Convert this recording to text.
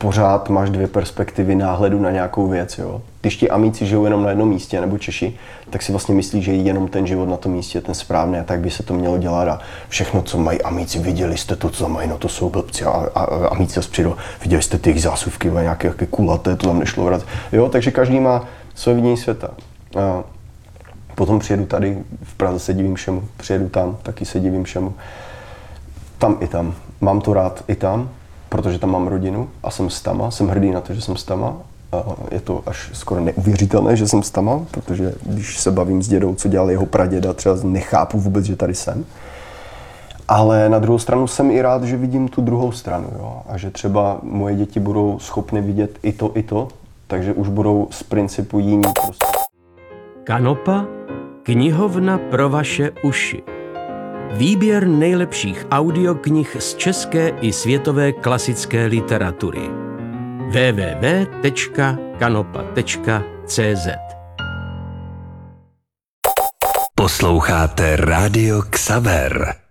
pořád máš dvě perspektivy náhledu na nějakou věc. Jo. Když ti Amíci žijou jenom na jednom místě, nebo Češi, tak si vlastně myslí, že jenom ten život na tom místě je ten správný a tak by se to mělo dělat. A všechno, co mají Amíci, viděli jste to, co mají, no to jsou blbci. A Amíci zase přijdou, viděli jste ty jejich zásuvky, nějaké kulaté, to tam nešlo vrát. Jo, takže každý má své vidění světa. A potom přijedu tady, v Praze se divím všemu, přijedu tam, taky se divím všemu. Tam i tam. Mám to rád i tam, protože tam mám rodinu a jsem z Tama, jsem hrdý na to, že jsem z Tama. Je to až skoro neuvěřitelné, že jsem z Tama, protože když se bavím s dědou, co dělal jeho praděda, třeba nechápu vůbec, že tady jsem. Ale na druhou stranu jsem i rád, že vidím tu druhou stranu, jo? A že třeba moje děti budou schopny vidět i to, takže už budou z principu jiní prostě. Kanopa, knihovna pro vaše uši. Výběr nejlepších audioknih z české i světové klasické literatury. www.kanopa.cz. Posloucháte Rádio Xaver.